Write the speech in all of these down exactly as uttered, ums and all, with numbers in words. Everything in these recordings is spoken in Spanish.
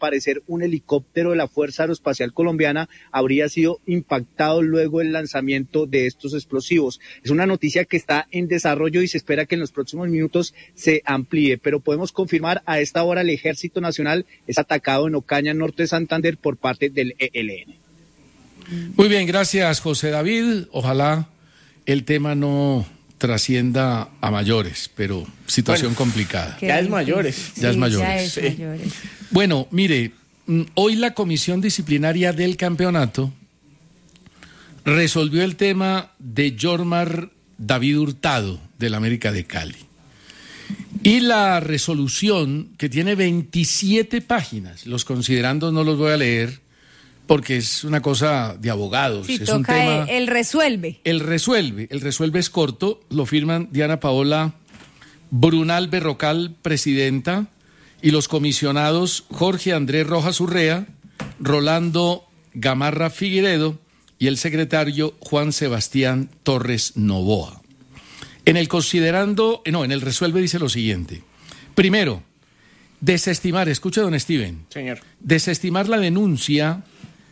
parecer un helicóptero de la Fuerza Aeroespacial Colombiana habría sido impactado luego del lanzamiento de estos explosivos. Es una noticia que está en desarrollo y se espera que en los próximos minutos se amplíe, pero podemos confirmar a esta hora el Ejército Nacional es atacado en Ocaña, norte de Santander, por parte del E L N. Muy bien, gracias José David. Ojalá el tema no trascienda a mayores, pero situación bueno, complicada. Ya es mayores. Ya sí, es mayores. Ya es sí. mayores. Bueno, mire, hoy la comisión disciplinaria del campeonato resolvió el tema de Jormar David Hurtado del América de Cali. Y la resolución, que tiene veintisiete páginas, los considerandos no los voy a leer, porque es una cosa de abogados. Sí, es toca un tema, el, el resuelve. El resuelve, el resuelve es corto, lo firman Diana Paola Brunal Berrocal, presidenta, y los comisionados Jorge Andrés Rojas Urrea, Rolando Gamarra Figueredo y el secretario Juan Sebastián Torres Novoa. En el considerando, no, en el resuelve dice lo siguiente. Primero, desestimar, escuche don Steven. Señor. Desestimar la denuncia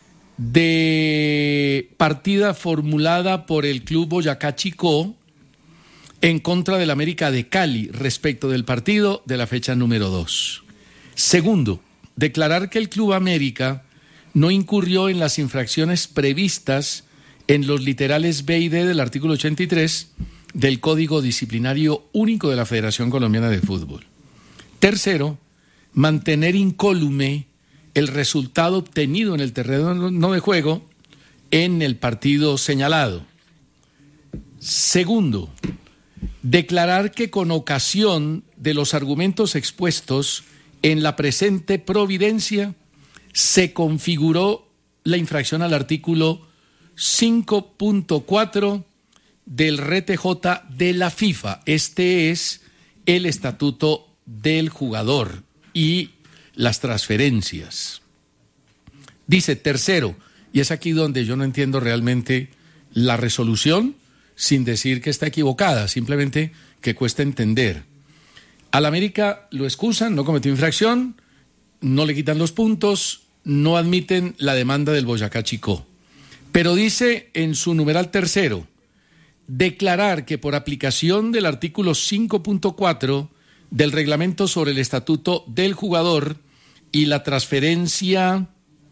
de partida formulada por el Club Boyacá Chicó en contra del América de Cali respecto del partido de la fecha número dos. Segundo, declarar que el Club América no incurrió en las infracciones previstas en los literales B y D del artículo ochenta y tres del Código Disciplinario Único de la Federación Colombiana de Fútbol. Tercero, mantener incólume el resultado obtenido en el terreno no de juego en el partido señalado. Segundo, declarar que con ocasión de los argumentos expuestos en la presente providencia se configuró la infracción al artículo cinco punto cuatro del R T J de la FIFA. Este es el estatuto del jugador y las transferencias. Dice tercero, y es aquí donde yo no entiendo realmente la resolución, sin decir que está equivocada, simplemente que cuesta entender. Al América lo excusan, no cometió infracción, no le quitan los puntos, no admiten la demanda del Boyacá Chicó. Pero dice en su numeral tercero, declarar que por aplicación del artículo cinco punto cuatro del reglamento sobre el estatuto del jugador y la transferencia,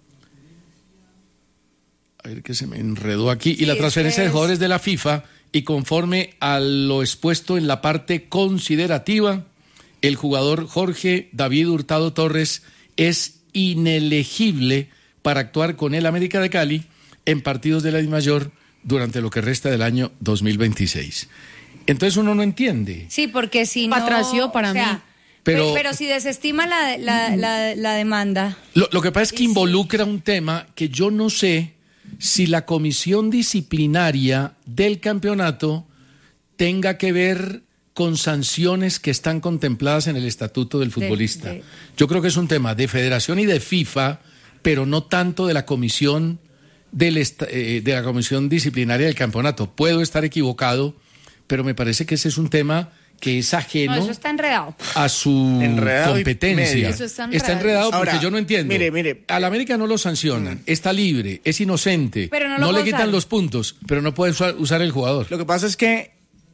a ver que se me enredó aquí, y la transferencia de jugadores de la FIFA, y conforme a lo expuesto en la parte considerativa, el jugador Jorge David Hurtado Torres es inelegible para actuar con el América de Cali en partidos de la DIMAYOR durante lo que resta del año dos mil veintiséis. Entonces uno no entiende. Sí, porque si no... Patració para o sea, mí. Pero, pero si desestima la, la, la, la demanda... Lo, lo que pasa es que involucra un tema que yo no sé si la comisión disciplinaria del campeonato tenga que ver con sanciones que están contempladas en el estatuto del futbolista. De, de... Yo creo que es un tema de federación y de FIFA, pero no tanto de la comisión del est- eh, de la comisión disciplinaria del campeonato. Puedo estar equivocado, pero me parece que ese es un tema que es ajeno no, eso está enredado. a su enredado competencia. Eso está enredado, está enredado porque Ahora, yo no entiendo. Mire, mire. Al América no lo sancionan, mm. está libre, es inocente, pero no, no le usar. quitan los puntos, pero no puede usar, usar el jugador. Lo que pasa es que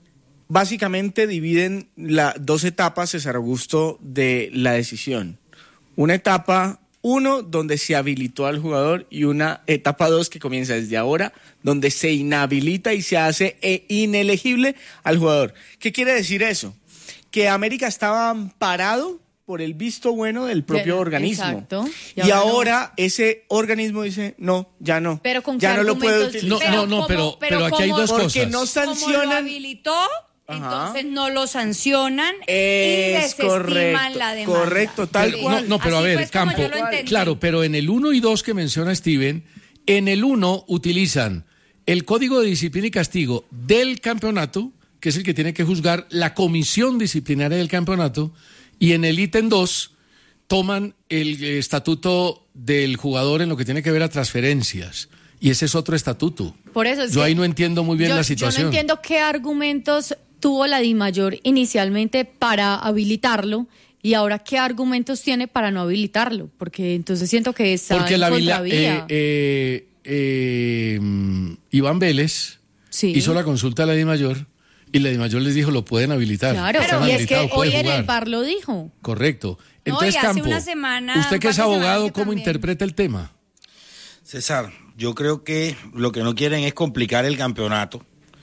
básicamente dividen las dos etapas, César Augusto, de la decisión. Una etapa uno, donde se habilitó al jugador, y una etapa dos que comienza desde ahora, donde se inhabilita y se hace inelegible al jugador. ¿Qué quiere decir eso? Que América estaba amparado por el visto bueno del propio de, organismo. Exacto. Y, y ahora, ahora no. ese organismo dice, no, ya no. Pero con ya no lo puedo utilizar. No, pero no, no, como, pero, pero, pero aquí hay dos porque cosas. Porque no sancionan. Como lo habilitó, Ajá. entonces no lo sancionan es y desestiman correcto, la demanda. Correcto, tal pero, cual. No, no, pero Así a ver, pues como Campo, yo lo entendí. claro, pero en el uno y dos que menciona Steven, en el uno utilizan el Código de Disciplina y Castigo del campeonato, que es el que tiene que juzgar la comisión disciplinaria del campeonato, y en el ítem dos toman el estatuto del jugador en lo que tiene que ver a transferencias, y ese es otro estatuto. Por eso es yo que ahí no entiendo muy bien yo, la situación. Yo no entiendo qué argumentos tuvo la DIMAYOR inicialmente para habilitarlo ¿Y ahora qué argumentos tiene para no habilitarlo? Porque entonces siento que está Porque en la contravía. eh, eh, eh, Iván Vélez Sí. hizo la consulta a la DIMAYOR y la DIMAYOR les dijo, lo pueden habilitar. Claro, Están y es que habilitados, hoy puede en el jugar. V A R lo dijo. Correcto. No, Entonces, y hace Campo, una semana, usted que un es par de abogado, semanas ¿cómo también. interpreta el tema? César, yo creo que lo que no quieren es complicar el campeonato,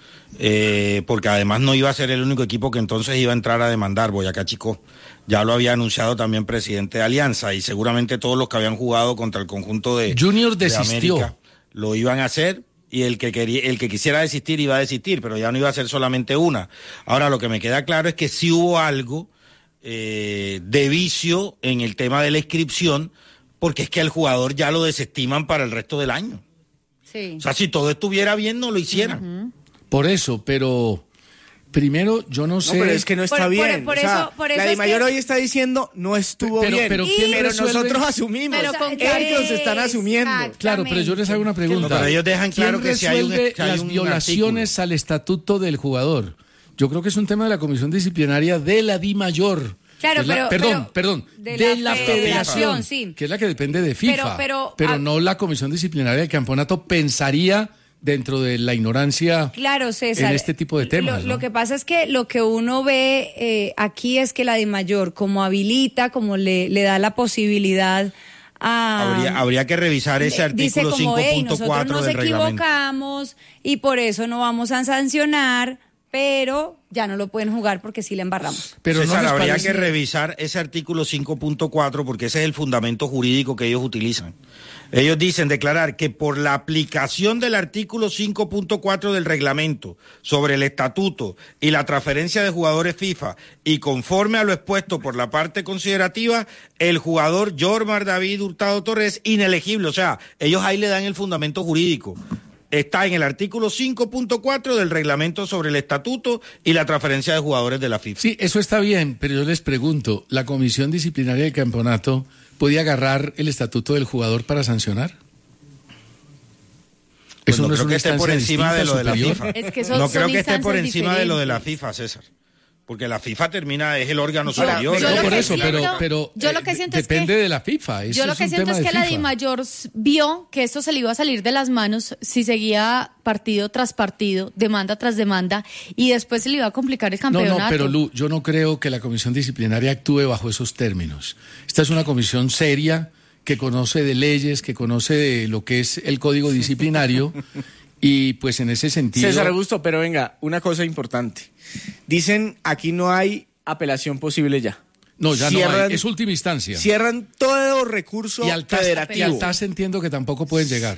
eh, porque además no iba a ser el único equipo que entonces iba a entrar a demandar. Boyacá Chicó ya lo había anunciado también presidente de Alianza, y seguramente todos los que habían jugado contra el conjunto de Junior de desistió. América lo iban a hacer, y el que quería, el que quisiera desistir iba a desistir, pero ya no iba a ser solamente una. Ahora, lo que me queda claro es que sí hubo algo eh, de vicio en el tema de la inscripción, porque es que al jugador ya lo desestiman para el resto del año. Sí. O sea, si todo estuviera bien, no lo hicieran. Uh-huh. Por eso, pero primero, yo no sé... No, pero es que no está Por- por- bien. por o sea, eso- por eso la es DIMAYOR que- hoy está diciendo no estuvo Pero- bien. pero Y- ¿quién pero resuelve? nosotros asumimos. Pero con ellos están asumiendo. Exacto. Claro, pero yo les hago una pregunta. No, pero ellos dejan claro ¿Quién que si hay un- resuelve que hay las un violaciones al estatuto del jugador? Yo creo que es un tema de la comisión disciplinaria de la DIMAYOR. Claro, que es la- pero- perdón, pero perdón, de de, la la, federación, federación, sí. que es la que depende de FIFA. Pero- pero, ah, no la comisión disciplinaria del campeonato pensaría dentro de la ignorancia Claro, César. en este tipo de temas. Lo, ¿no? lo que pasa es que lo que uno ve eh, aquí es que la DIMAYOR, como habilita, como le, le da la posibilidad a... Habría, habría que revisar ese dice artículo como, hey, cinco punto nosotros cuatro nos del reglamento. equivocamos y por eso no vamos a sancionar, pero ya no lo pueden jugar porque sí le embarramos. Pero no César, les habría parece- que revisar ese artículo cinco punto cuatro, porque ese es el fundamento jurídico que ellos utilizan. Ellos dicen declarar que por la aplicación del artículo cinco punto cuatro del reglamento sobre el estatuto y la transferencia de jugadores FIFA, y conforme a lo expuesto por la parte considerativa, el jugador Jormar David Hurtado Torres inelegible. O sea, ellos ahí le dan el fundamento jurídico. Está en el artículo cinco punto cuatro del reglamento sobre el estatuto y la transferencia de jugadores de la FIFA. Sí, eso está bien, pero yo les pregunto, ¿la comisión disciplinaria del campeonato podía agarrar el estatuto del jugador para sancionar? Pues Eso no no es creo una que esté por instancia encima de distinta, lo de la superior. FIFA. Es que son- no creo son que esté por instancias encima de lo de la diferentes. FIFA, César. Porque la FIFA termina, es el órgano Yo- superior. yo No, lo por que eso, pero, siento- pero yo lo eh, que siento es depende que- de la FIFA. Eso Yo lo es que un siento tema es de que la FIFA. DIMAYOR s- vio que esto se le iba a salir de las manos si seguía partido tras partido, demanda tras demanda, y después se le iba a complicar el No, campeonato. no, pero Lu, yo no creo que la comisión disciplinaria actúe bajo esos términos. Esta es una comisión seria que conoce de leyes, que conoce de lo que es el código disciplinario y pues en ese sentido... César Augusto, pero venga, una cosa importante. Dicen aquí no hay apelación posible ya. No, ya no Cierran- hay. Es última instancia. Cierran todo recurso Y al TAS, y federativo. al TAS entiendo que tampoco pueden llegar.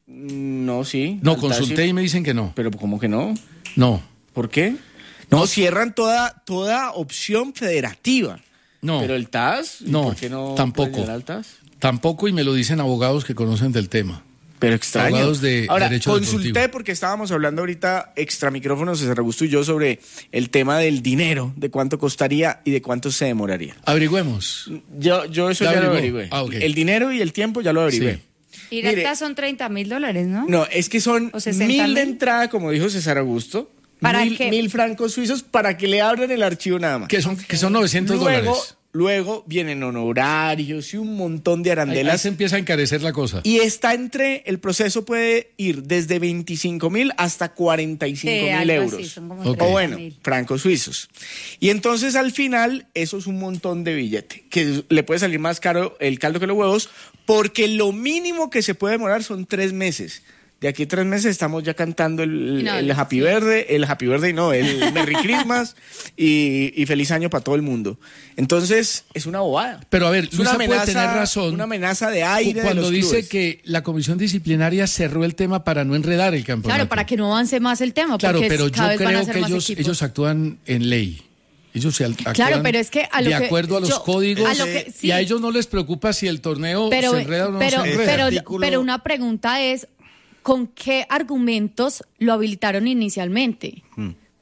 No, sí. No, Al TAS consulté sí. y me dicen que no. Pero ¿cómo que no? No, ¿Por qué? No, cierran toda, toda opción federativa. no, Pero el T A S, ¿y No, ¿por qué no tampoco. puede llegar al T A S? tampoco, y me lo dicen abogados que conocen del tema. Pero extraño. Abogados de Ahora, derecho consulté deportivo. porque estábamos hablando ahorita extra micrófonos, César Augusto y yo, sobre el tema del dinero, de cuánto costaría y de cuánto se demoraría. Averigüemos. Yo, yo eso ¿Ya ya, lo averiguó? averigüé. Ah, ok. El dinero y el tiempo ya lo averigüé. Sí. Ir Mire, al TAS son treinta mil dólares, ¿no? No, es que son ¿O sesenta mil de mil? entrada, como dijo César Augusto. ¿Para mil, qué? mil francos suizos para que le abran el archivo nada más. Que son, que son novecientos luego, dólares. luego vienen honorarios y un montón de Ahí, ahí arandelas. se empieza a encarecer la cosa. Y está entre, el proceso puede ir desde veinticinco mil hasta cuarenta y cinco Sí, mil algo euros. así, son como Ok. O treinta bueno, mil. francos suizos. Y entonces al final, eso es un montón de billete, que le puede salir más caro el caldo que los huevos, porque lo mínimo que se puede demorar son tres meses. De aquí a tres meses estamos ya cantando el, No, el Happy sí. Verde, el Happy Verde no, el Merry Christmas y, y feliz año para todo el mundo. Entonces, es una bobada. Pero a ver, Es Luisa una puede amenaza, tener razón una amenaza de aire de cuando los dice clubes. que la comisión disciplinaria cerró el tema para no enredar el campeonato. Claro, para que no avance más el tema, Claro, porque pero cada yo vez van a creo ser que más ellos, equipos. ellos actúan en ley. Ellos se al- actúan Claro, pero es que a lo de que acuerdo a los yo- códigos a lo que- sí. y a ellos no les preocupa si el torneo pero, se enreda o no pero, se enreda. pero, artículo- pero una pregunta es, ¿con qué argumentos lo habilitaron inicialmente? Hmm.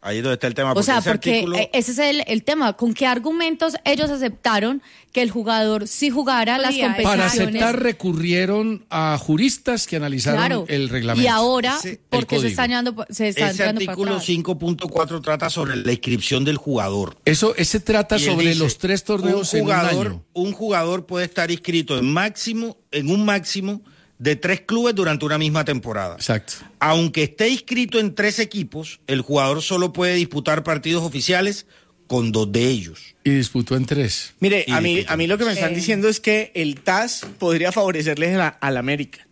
Ahí es donde está el tema. O sea, ese porque artículo... ese es el, el tema. ¿Con qué argumentos ellos aceptaron que el jugador sí jugara las Podía, competiciones? Para aceptar recurrieron a juristas que analizaron Claro. el reglamento. Y ahora, Ese- ¿por qué el se está código. yendo, se está Ese entrando para artículo atrás? cinco punto cuatro trata sobre la inscripción del jugador. Eso, ese trata Y él sobre dice, los tres torneos un en un jugador, año. un jugador puede estar inscrito en máximo, en un máximo de tres clubes durante una misma temporada. Exacto. Aunque esté inscrito en tres equipos, el jugador solo puede disputar partidos oficiales con dos de ellos. Y disputó en tres. Mire, Y a mí, disputan. a mí lo que me están Sí. diciendo es que el T A S podría favorecerles a la- al América.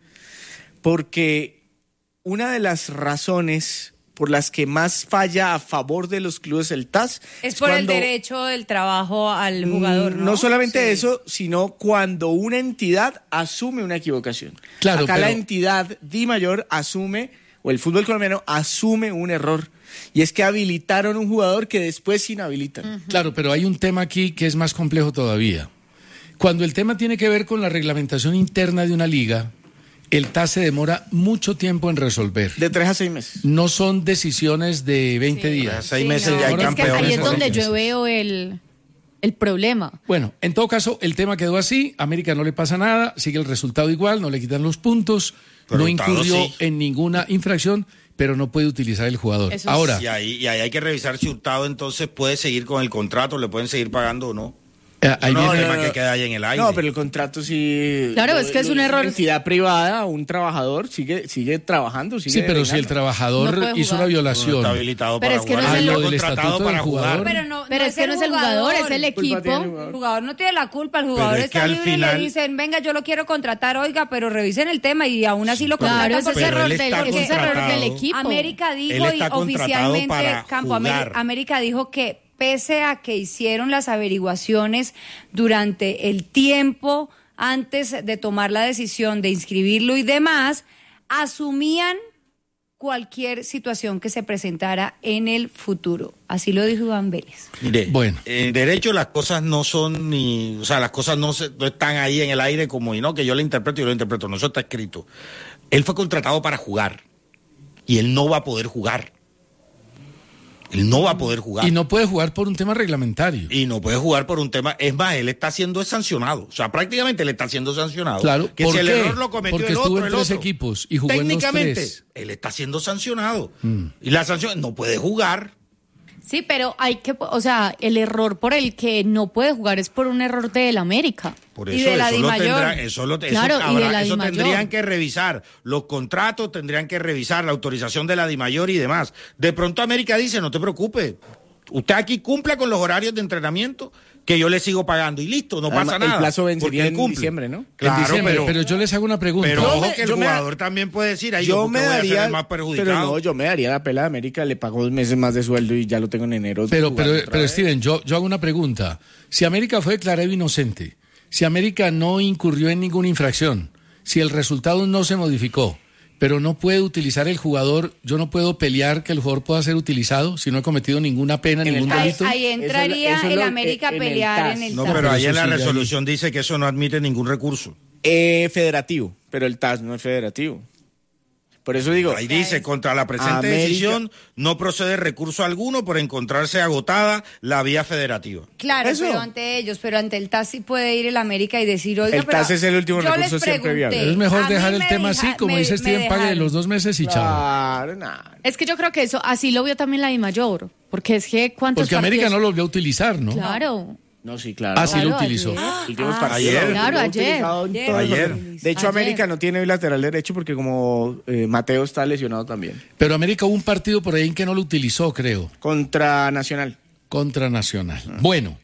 Porque una de las razones por las que más falla a favor de los clubes el T A S Es por cuando- el derecho del trabajo al jugador, ¿no? No solamente Sí. eso, sino cuando una entidad asume una equivocación. Claro, Acá la pero- entidad Di Mayor asume, o el fútbol colombiano asume un error. Y es que habilitaron un jugador que después inhabilitan. Claro, pero hay un tema aquí que es más complejo todavía. Cuando el tema tiene que ver con la reglamentación interna de una liga, el T A S se demora mucho tiempo en resolver. De tres a seis meses. No son decisiones de veinte Sí. días. Seis Sí, meses no. ya hay Ahora Es que campeones. ahí es por donde ejemplo. yo veo el, el problema. Bueno, en todo caso, el tema quedó así. América no le pasa nada, sigue el resultado igual, no le quitan los puntos, Pero no Hurtado incurrió sí. en ninguna infracción, pero no puede utilizar el jugador. Eso Ahora, Y ahí, y ahí hay que revisar si Hurtado entonces puede seguir con el contrato, le pueden seguir pagando o no. eh, ahí no, viene- el tema que queda ahí en el aire. No, pero el contrato sí. Claro, es que es un error. Una entidad privada, un trabajador sigue, sigue trabajando. Sigue sí, pero si el devengando. trabajador No puede hizo jugar. una No violación. está habilitado Pero para es que no jugar. es el- Está Ah, lo del contratado estatuto del para jugar. jugador. Pero, no, Pero no es que no es el jugador, es el Culpa tiene el equipo. jugador. El jugador no tiene la culpa, el jugador Pero es que está al libre y final- le dicen, venga, yo lo quiero contratar, oiga, pero revisen el tema y aún así lo Claro, contratan ese es porque- Pero error él del, está ese es error contratado. del equipo. América dijo Él y está contratado oficialmente para Campo Ameri- jugar. América dijo que pese a que hicieron las averiguaciones durante el tiempo antes de tomar la decisión de inscribirlo y demás, asumían cualquier situación que se presentara en el futuro. Así lo dijo Iván Vélez. Mire, Bueno. en derecho las cosas no son ni, o sea, las cosas no, se, no están ahí en el aire como, y no, que yo lo interpreto y yo lo interpreto, no, eso está escrito. Él fue contratado para jugar y él no va a poder jugar. Él no va a poder jugar. Y no puede jugar por un tema reglamentario. Y no puede jugar por un tema, es más, él está siendo sancionado, o sea, prácticamente él está siendo sancionado. Claro, que ¿por si el qué? error lo cometió Porque el estuvo otro, en el tres otro. equipos y jugó en los Técnicamente, tres. él está siendo sancionado. Y la sanción no puede jugar. Sí, pero hay que, o sea, el error por el que no puede jugar es por un error del América. Por Y eso, de la eso, lo Dimayor. tendrá, eso, lo, eso, Claro, y habrá- de la eso Dimayor. tendrían que revisar. Los contratos tendrían que revisar, la autorización de la Dimayor y demás. De pronto América dice, no te preocupes, usted aquí cumpla con los horarios de entrenamiento que yo le sigo pagando y listo, no Además, pasa el nada. plazo porque vencería él en cumple. diciembre, ¿no? Claro, en diciembre, pero, pero yo les hago una pregunta. pero Yo ojo me- que el yo me- jugador también puede decir, ahí Yo yo, me ¿por qué voy a ser daría, el más perjudicado? pero no, yo me daría la pela de América, le pago dos meses más de sueldo y ya lo tengo en enero. Pero, jugando pero, otra pero vez. Steven, yo, yo hago una pregunta. Si América fue declarado inocente, si América no incurrió en ninguna infracción, si el resultado no se modificó, pero no puede utilizar el jugador, yo no puedo pelear que el jugador pueda ser utilizado si no he cometido ninguna pena, En el ningún caso- Ahí, delito. ahí entraría eso es el lo- América a en el pelear T A S. en el No, T A S. pero ahí eso en la sigue ahí. resolución dice que eso no admite ningún recurso. Eh, federativo, pero el T A S no es federativo. Por eso digo, Ahí dice, contra la presente América- decisión no procede recurso alguno por encontrarse agotada la vía federativa. Claro, Eso. pero ante ellos, pero ante el T A S sí puede ir el América y decir, oiga, El pero T A S es el último yo recurso les siempre pregunté, viable. Es mejor a mí dejar el me tema deja- así, como me- dice me Steven, pague de dejaron. los dos meses y chao. claro, nada. Es que yo creo que eso, así lo vio también la Dimayor, porque es que cuántos Porque América no partidos- lo volvió a utilizar, ¿no? Claro. No, sí, claro. Ah, sí lo Claro, utilizó. ayer. Últimos Ah, partidos, ayer. lo Claro, ha ayer. utilizado en Ayer. todos los- Ayer. De hecho, Ayer. América no tiene bilateral derecho porque como eh, Mateo está lesionado también. Pero América hubo un partido por ahí en que no lo utilizó, creo, Contra Nacional. contra Nacional. Bueno,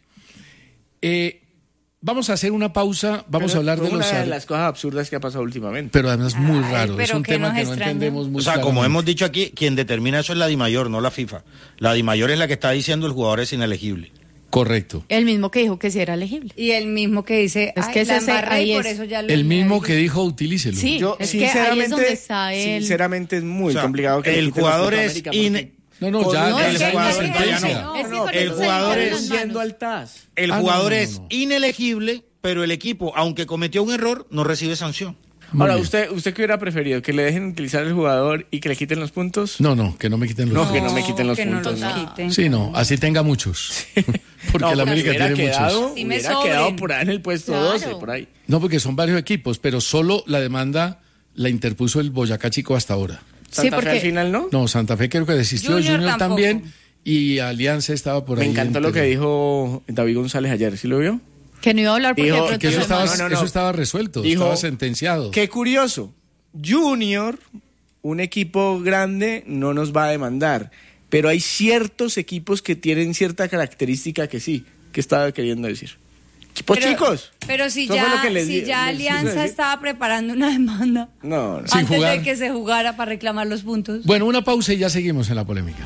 eh, vamos a hacer una pausa, vamos Pero a hablar fue de los... una de ar- las cosas absurdas que ha pasado últimamente. Pero además muy Ay, raro, es pero un que tema nos que no extraña. entendemos muy O sea, como claramente. hemos dicho aquí, quien determina eso es la Dimayor, no la FIFA. La Dimayor es la que está diciendo el jugador es inelegible. Correcto. El mismo que dijo que sí era elegible. Y el mismo que dice, Es ay, que la ese- embarré ahí y por es. eso ya lo- El mismo que dijo utilícelo. Sí. Yo, es que ahí es sinceramente, donde está el- sinceramente es muy O sea, complicado que le el quiten los jugador puntos a es América ine- porque- No, no, Con- ya, No, ya es les que- hay una es que- sentencia. no. es que No, con el eso se jugador limpiaron es las manos. yendo al T A S. El Ah, no, jugador no, no, es no. inelegible, pero el equipo, aunque cometió un error, no recibe sanción. Muy Ahora, bien. ¿usted usted qué hubiera preferido? ¿Que le dejen utilizar el jugador y que le quiten los puntos? No, no, que no me quiten los No, puntos. que no me quiten los que puntos, No los ¿no? quiten. Sí, no, así tenga muchos. Porque No, la América hubiera tiene quedado, muchos. Sí me hubiera sobren. quedado por ahí en el puesto Claro. doce, por ahí. No, porque son varios equipos, pero solo la demanda la interpuso el Boyacá Chico hasta ahora. Santa Sí, Fe porque- al final, ¿no? No, Santa Fe creo que desistió, Junior Junior, tampoco. también, y Alianza estaba por Me ahí. encantó lo entre- que dijo David González ayer, ¿sí lo vio? Que no iba a hablar porque Dijo de pronto Que eso se estaba, manda. No, no, no. eso estaba resuelto, Dijo- estaba sentenciado. Qué curioso, Junior, un equipo grande, no nos va a demandar, pero hay ciertos equipos que tienen cierta característica que sí, que estaba queriendo decir. Equipos Pero- chicos. Pero si Eso fue ya, lo que les si di- ya les quise Alianza decir. estaba preparando una demanda No, no. Sin antes jugar. de que se jugara para reclamar los puntos. Bueno, una pausa y ya seguimos en la polémica.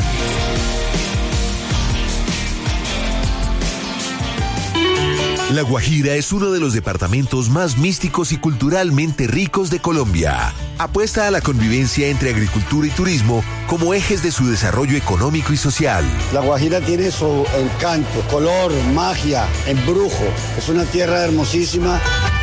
La Guajira es uno de los departamentos más místicos y culturalmente ricos de Colombia. Apuesta a la convivencia entre agricultura y turismo como ejes de su desarrollo económico y social. La Guajira tiene su encanto, color, magia, embrujo. Es una tierra hermosísima.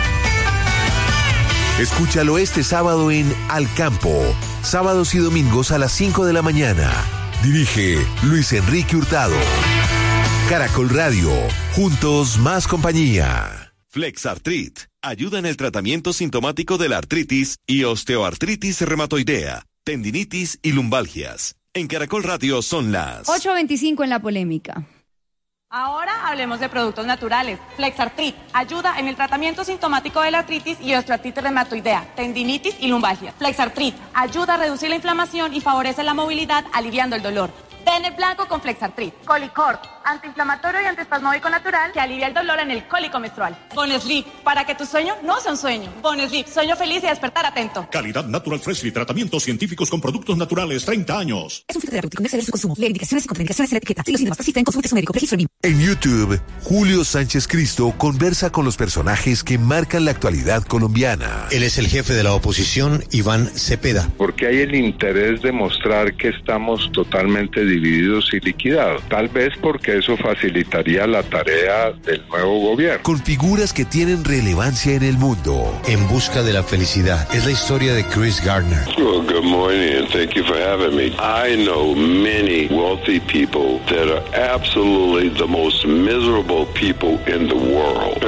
Escúchalo este sábado en Al Campo, sábados y domingos a las cinco de la mañana. Dirige Luis Enrique Hurtado. Caracol Radio, juntos más compañía. Flexartrit ayuda en el tratamiento sintomático de la artritis y osteoartritis reumatoidea, tendinitis y lumbalgias. En Caracol Radio son las ocho veinticinco en la polémica. Ahora hablemos de productos naturales. Flexartrit ayuda en el tratamiento sintomático de la artritis y osteoartritis reumatoidea, tendinitis y lumbalgia. Flexartrit ayuda a reducir la inflamación y favorece la movilidad, aliviando el dolor. Ten el blanco con Flexartrit. Colicort, antiinflamatorio y antiespasmódico natural que alivia el dolor en el cólico menstrual. Bonesleep, para que tu sueño no sea un sueño. Bonesleep, sueño feliz y despertar atento. Calidad Natural Freshly, tratamientos científicos con productos naturales, treinta años. Es un filtro terapéutico, no exceder su consumo. Lee indicaciones y contraindicaciones en la etiqueta. Si los síntomas persisten, consulte a su médico. Registro en En YouTube, Julio Sánchez Cristo conversa con los personajes que marcan la actualidad colombiana. Él es el jefe de la oposición, Iván Cepeda. Porque hay el interés de mostrar que estamos totalmente divididos y liquidados. Tal vez porque eso facilitaría la tarea del nuevo gobierno. Con figuras que tienen relevancia en el mundo. En busca de la felicidad. Es la historia de Chris Gardner. Well, good morning and thank you for having me. I know many wealthy people that are absolutely the most miserable people in the world.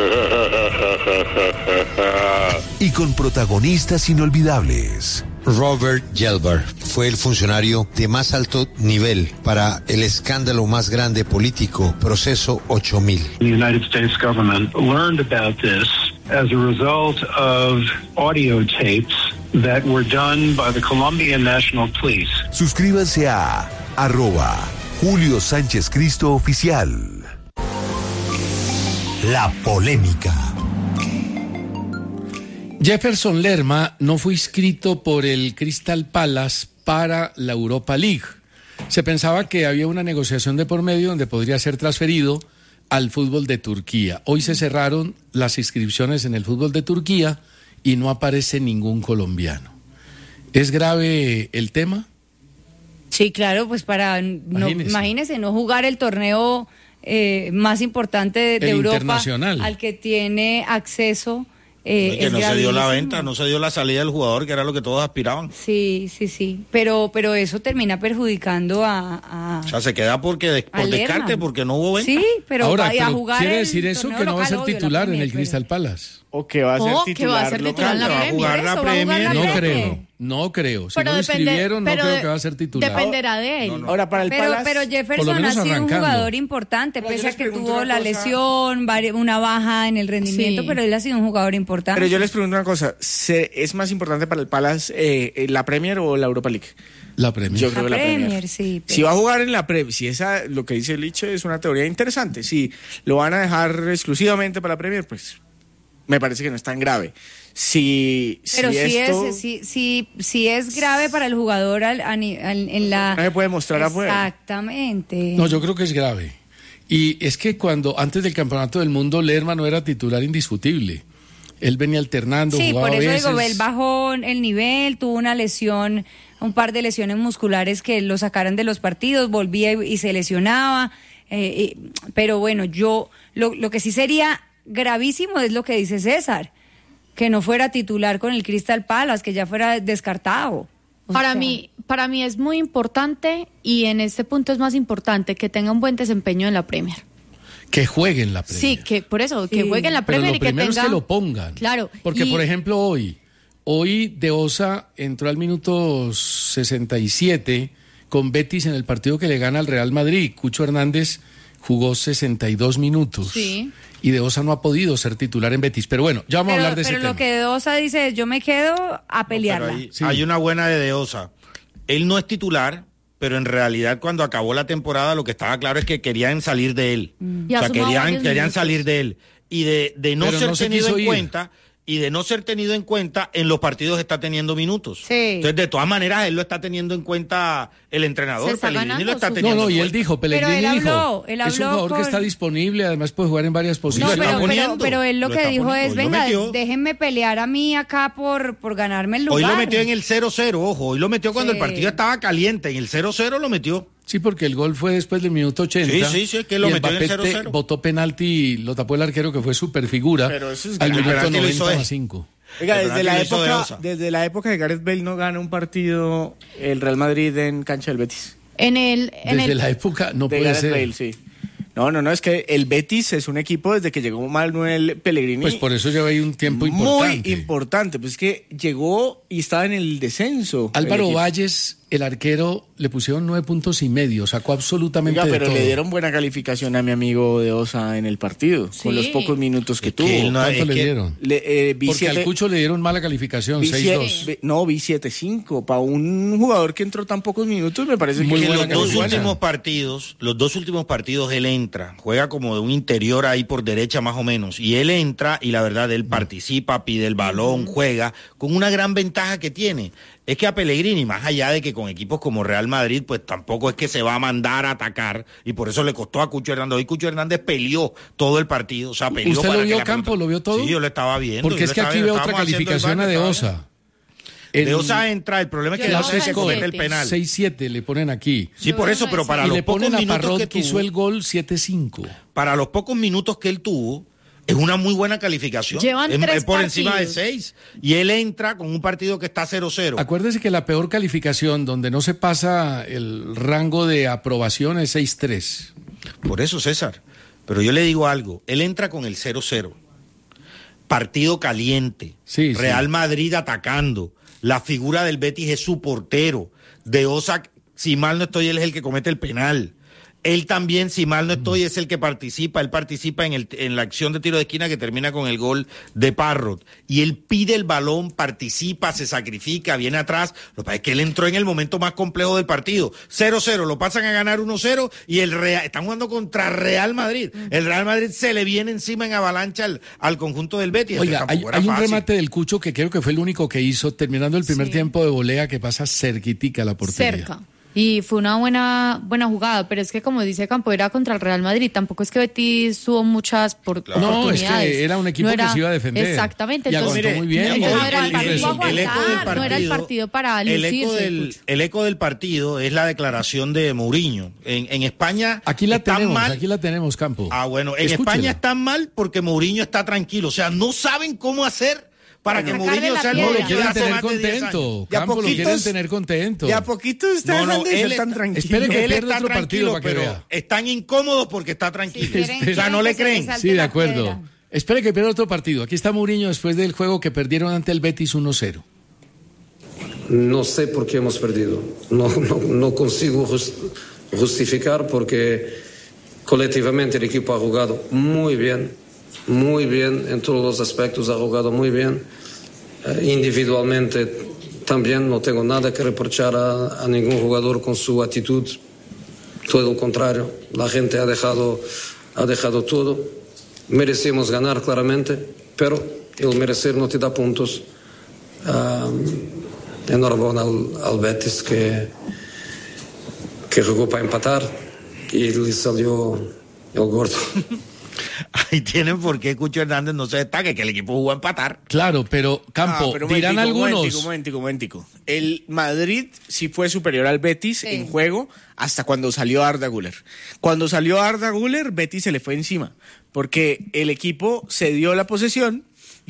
Y con protagonistas inolvidables. Robert Gelber fue el funcionario de más alto nivel para el escándalo más grande político, Proceso ocho mil. The United States government learned about this as a result of audio tapes that were done by the Colombian National Police. Suscríbanse a arroba Julio Sánchez Cristo Oficial. La polémica. Jefferson Lerma no fue inscrito por el Crystal Palace para la Europa League. Se pensaba que había una negociación de por medio donde podría ser transferido al fútbol de Turquía. Hoy se cerraron las inscripciones en el fútbol de Turquía y no aparece ningún colombiano. ¿Es grave el tema? Sí, claro, pues para, no, Imagínese. imagínese, no jugar el torneo eh, más importante de, de El Europa internacional. al que tiene acceso. Eh, que es no se dio la gravísimo. venta, no se dio la salida del jugador, que era lo que todos aspiraban. Sí, sí, sí, pero, pero eso termina perjudicando a... a- O sea, se queda porque de- por Al descarte, Lerma. porque no hubo venta. Sí, pero Ahora, vaya a pero jugar quiere el decir eso torneo que no va a local, ser obvio, la titular en el Premier, Crystal Palace. O que va a ser O que titular va a ser local. titular en la va a Premier. jugar la Eso, va a jugar Premier. la No Premier. creo, no creo. Si Pero no lo depende- inscribieron, no pero creo de- que va a ser titular. Dependerá de él. Ahora, para el Pero, Palace... pero Por lo Jefferson ha menos sido un arrancando. jugador importante, Pero yo pese a les que pregunto tuvo una la cosa. lesión, vari- una baja en el rendimiento, Sí. pero él ha sido un jugador importante. Pero yo les pregunto una cosa, ¿se- ¿es más importante para el Palace eh, eh, la Premier o la Europa League? La Premier. Yo creo La que la Premier. Premier, sí, pero- Si va a jugar en la Premier, si esa, lo que dice Liche es una teoría interesante, si lo van a dejar exclusivamente para la Premier, pues me parece que no es tan grave. Si, Pero si sí, esto es, sí, sí, sí es grave para el jugador al- a ni- al- en la... no se puede mostrar afuera. Exactamente. No, yo creo que es grave. Y es que cuando antes del Campeonato del Mundo, Lerma no era titular indiscutible. Él venía alternando, Sí, jugaba por eso a veces. digo, él bajó el nivel, tuvo una lesión, un par de lesiones musculares que lo sacaron de los partidos, volvía y, y se lesionaba. eh, y- pero bueno, yo, lo, lo que sí sería gravísimo es lo que dice César, que no fuera titular con el Crystal Palace, que ya fuera descartado. O Para sea, mí, para mí es muy importante, y en este punto es más importante, que tenga un buen desempeño en la Premier. Que juegue en la Premier. Sí, que por eso, que Sí. juegue en la Pero Premier lo y que primero tenga... es que lo pongan. Claro. Porque, y- por ejemplo, hoy, hoy De Osa entró al minuto sesenta y siete con Betis en el partido que le gana al Real Madrid. Cucho Hernández jugó sesenta y dos minutos. Sí. Y De Osa no ha podido ser titular en Betis. Pero bueno, ya vamos pero a hablar de pero ese lo tema. que De Osa dice es, yo me quedo a pelearla. Pero hay, Sí. hay una buena de De Osa. Él no es titular, pero en realidad cuando acabó la temporada lo que estaba claro es que querían salir de él. Y O ha sea, sumado querían, varios querían minutos. salir de él. Y de, de no Pero ser no se tenido quiso en ir. cuenta, y de no ser tenido en cuenta, en los partidos está teniendo minutos. Sí. Entonces, de todas maneras, él lo está teniendo en cuenta el entrenador. Se está Pellegrini ganando lo está su- teniendo No, no, en y él cuenta. dijo, Pellegrini Pero él dijo, habló, él es un habló jugador con- que está disponible, además puede jugar en varias No, posiciones. lo está pero, pero, poniendo, pero él lo, lo que está dijo poniendo. es, Hoy lo venga, metió. déjenme pelear a mí acá por, por ganarme el lugar. Hoy lo metió en el cero cero, ojo. Hoy lo metió cuando Sí. el partido estaba caliente. En el cero cero lo metió. Sí, porque el gol fue después del minuto ochenta. Sí, sí, sí, es que lo y metió en el Mbappé cero cero. Botó penalti y lo tapó el arquero, que fue super figura. Pero eso es al grave. minuto El penalti lo hizo noventa él. más cinco. Oiga, El desde la, penalti lo hizo de época, Osa. desde la época de Gareth Bale no gana un partido el Real Madrid en cancha del Betis. En el... En Desde el la época no de puede Gareth ser. Bale, sí. No, no, no, es que el Betis es un equipo desde que llegó Manuel Pellegrini. Pues por eso lleva ahí un tiempo muy importante. importante. Pues es que llegó y estaba en el descenso. el Álvaro equipo. Valles, el arquero, le pusieron nueve puntos y medio, sacó absolutamente Oiga, de pero todo. le dieron buena calificación a mi amigo de Osa en el partido, Sí. con los pocos minutos que Es que tuvo. él no- ¿Cuánto es le que- dieron? Le, eh, vi Porque siete- al Cucho le dieron mala calificación, vi seis siete- dos. vi- no, vi siete cinco. Para un jugador que entró tan pocos minutos, me parece Muy que que buena los dos calificación. últimos partidos, los dos últimos partidos él entra, juega como de un interior ahí por derecha más o menos, y él entra y la verdad él participa, pide el balón, juega, con una gran ventaja que tiene, es que a Pellegrini, más allá de que con equipos como Real Madrid, pues tampoco es que se va a mandar a atacar, y por eso le costó a Cucho Hernández. Hoy Cucho Hernández peleó todo el partido, o sea, peleó ¿Usted para lo que vio, la Campo? pelota- ¿Lo vio todo? Sí, yo lo estaba viendo. Porque yo es lo que estaba aquí viendo, veo otra estábamos haciendo el calificación bar, a De estaba Osa. viendo. De Osa entra, el problema es que Yo De no Osa es sé el que comete siete. el penal. seis siete le ponen aquí. Sí, por eso, pero para y los le pocos ponen a minutos Parrot que que hizo tuvo, el gol siete cinco. para los pocos minutos que él tuvo, es una muy buena calificación. Llevan es, tres es por encima de partidos. seis. Y él entra con un partido que está cero cero. Acuérdese que la peor calificación, donde no se pasa el rango de aprobación, es seis tres. Por eso, César. Pero yo le digo algo. Él entra con el cero cero. Partido caliente. Sí, Real sí. Madrid atacando. La figura del Betis es su portero. De Osa, si mal no estoy, él es el que comete el penal. Él también, si mal no estoy, es el que participa. Él participa en, el, en la acción de tiro de esquina que termina con el gol de Parrot. Y él pide el balón, participa, se sacrifica, viene atrás. Lo que pasa es que él entró en el momento más complejo del partido. cero cero, lo pasan a ganar uno cero y el Real, están jugando contra Real Madrid. El Real Madrid se le viene encima en avalancha al, al conjunto del Betis. Oiga, Entonces, hay, tampoco era hay un fácil. remate del Cucho que creo que fue el único que hizo, terminando el primer Sí. tiempo de volea, que pasa cerquitica a la portería. cerca. Y fue una buena buena jugada, pero es que como dice Campo, era contra el Real Madrid, tampoco es que Betis tuvo muchas por, Claro. No, oportunidades. es que era un equipo No era- que se iba a defender. Exactamente. Y entonces, aguantó muy bien. el- Y no el- era el y partido resultó. a el eco del aguantar, no era el partido- partido para el lucirse. eco, del, el eco del partido es la declaración de Mourinho. En, en España Aquí la están tenemos, mal. aquí la tenemos, Campo. Ah, bueno, en Escúchela. España están mal porque Mourinho está tranquilo. O sea, no saben cómo hacer para que Sacarle Mourinho la sea el piedra. No, lo Mourinho quieren de hace tener más de diez años. contento. De a Campo, lo poquitos- quieren tener contento. De a poquito está No, no, dejando de él ser tan está- tranquilo. espere que Él pierda está otro partido tranquilo, para que pero vea. están incómodos porque está tranquilo. Si quieren- o sea, no quieren le que se creen. les salte Sí, de la acuerdo. piedra. Espere que pierda otro partido. Aquí está Mourinho después del juego que perdieron ante el Betis uno cero. No sé por qué hemos perdido. No, no, no consigo just- justificar porque colectivamente el equipo ha jugado muy bien, muy bien en todos los aspectos, ha jugado muy bien. Eh, individualmente también no tengo nada que reprochar a, a ningún jugador con su actitud. Todo lo contrario, la gente ha dejado, ha dejado todo. Merecemos ganar claramente, pero el merecer no te da puntos. Ah, enhorabuena al, al Betis que, que jugó para empatar y le salió el gordo. Ahí tienen por qué Cucho Hernández no se destaque, que el equipo jugó a empatar. Claro, pero Campo, Ah, pero dirán momentico, algunos. Momentico, momentico, momentico. El Madrid sí fue superior al Betis Sí. en juego hasta cuando salió Arda Güler. Cuando salió Arda Güler, Betis se le fue encima, porque el equipo cedió la posesión